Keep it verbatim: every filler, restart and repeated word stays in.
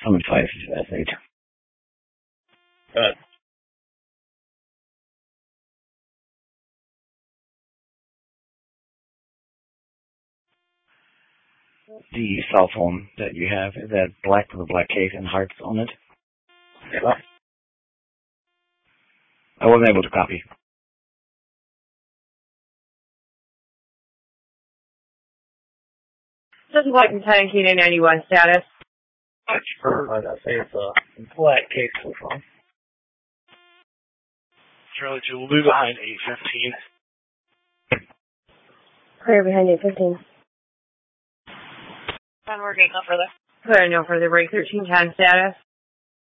Summon five S eight. Uh, The cell phone that you have, is that black with a black case and hearts on it? yeah. I wasn't able to copy. Just like Lieutenant Keenan ninety-one status. Sure, like I say, it's a black case so far. Charlie two will be behind eight fifteen. Clear behind eight fifteen. And we're getting no further. Clear no further break thirteen ten status.